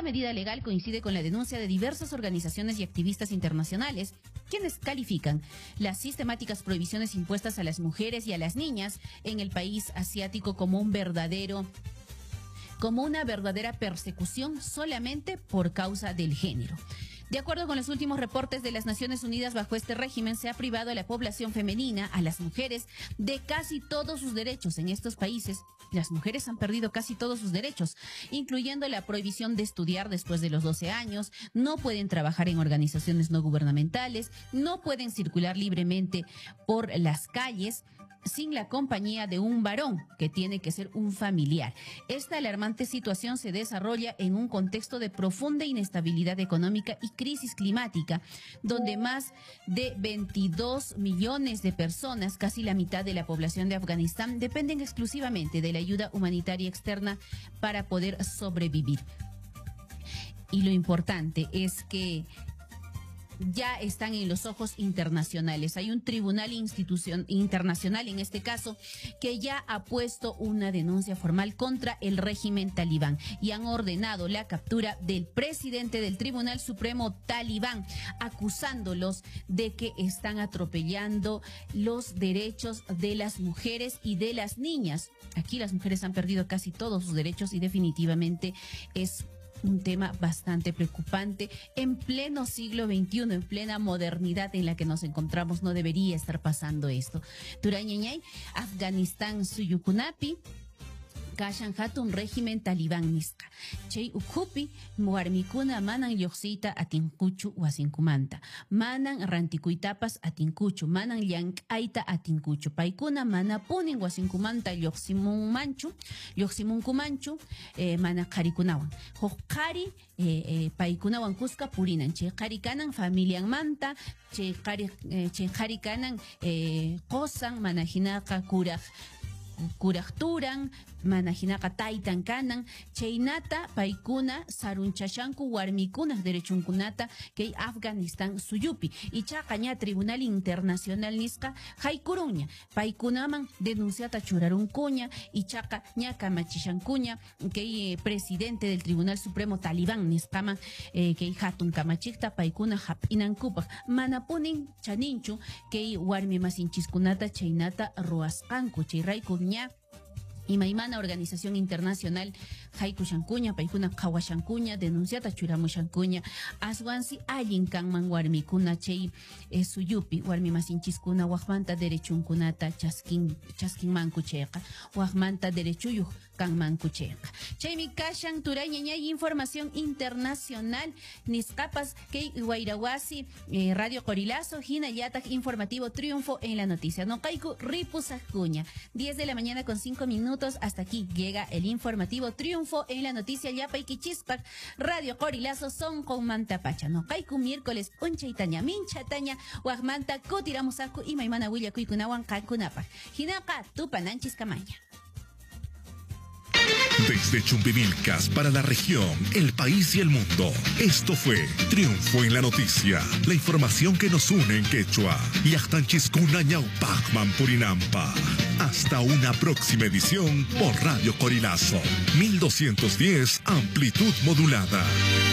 medida legal coincide con la denuncia de diversas organizaciones y activistas internacionales, quienes califican las sistemáticas prohibiciones impuestas a las mujeres y a las niñas en el país asiático como una verdadera persecución solamente por causa del género. De acuerdo con los últimos reportes de las Naciones Unidas, bajo este régimen se ha privado a la población femenina, a las mujeres, de casi todos sus derechos. En estos países, las mujeres han perdido casi todos sus derechos, incluyendo la prohibición de estudiar después de los 12 años, no pueden trabajar en organizaciones no gubernamentales, no pueden circular libremente por las calles, sin la compañía de un varón, que tiene que ser un familiar. Esta alarmante situación se desarrolla en un contexto de profunda inestabilidad económica y crisis climática, donde más de 22 millones de personas, casi la mitad de la población de Afganistán, dependen exclusivamente de la ayuda humanitaria externa para poder sobrevivir. Y lo importante es que ya están en los ojos internacionales. Hay un tribunal internacional, en este caso, que ya ha puesto una denuncia formal contra el régimen talibán y han ordenado la captura del presidente del Tribunal Supremo talibán, acusándolos de que están atropellando los derechos de las mujeres y de las niñas. Aquí las mujeres han perdido casi todos sus derechos y definitivamente es un tema bastante preocupante en pleno siglo XXI, en plena modernidad en la que nos encontramos. No debería estar pasando esto. Turañañay, Afganistán suyukunapi, kashan hatun régimen talibán nisqa. Chay ukhupi warmikuna manan lluqsiyta atinkuchu wasinkumanta. Manan rantikuitapas atinkuchu, manan llank'ayta atinkuchu. Paykuna mana punin wasinkumanta lluqsimunkumanchu, mana qharikunawan. Huk qhari paykunawan kusqa purinan. Chay qhari kanan familianmanta, chay qhari kanan qosan, mana hinaqa kuraqturan, mana hinaqa taytan kanan, chaynata paykuna sarunchashanku warmikuna derechunkunata kay Afganistán suyupi. Ichaqa ña Tribunal Internacional nisqa haykuruña, paykunaman denunciata churarunkuña, ichaqa ña kamachishankuña kay presidente del Tribunal Supremo talibán nisqaman kay hatun kamachikta paykuna hap'inankupaq. Mana punin chaninchu kay warmi masinchiskunata chaynata ruwasqanku, chayrayku ña imaymana organización internacional haykushankuña, paykuna qhawashankuña, denunciata churamushankuña, aswansi allin kanman warmikuna chay suyupi, warmi masinchiskuna waqmanta derechunkunata chaskinmanku chayqa, waqmanta derechuyuq kanmanku chayqa. Chaymi kashan turañañay información internacional nisqapas kay Wayrawasi Radio Corilazo hina yataq informativo Triunfo en la noticia. Noqayku ripusaqkuña. 10 de la mañana con 5 minutos. Hasta aquí llega el informativo Triunfo en la noticia Yapay Chispac, Radio Corilazo son con Mantapacha. No Kaiku miércoles unchaitaña minchataña Wagmanta Kutiramusaku y Maimana Willa Kuikunawan Kalkunapa. Hinaka Tupananchis Camaña. Desde Chumbimilcas para la región, el país y el mundo. Esto fue Triunfo en la Noticia. La información que nos une en quechua. Yachtanchiscuna ñaupacman purinampa. Hasta una próxima edición por Radio Corilazo. 1210 amplitud modulada.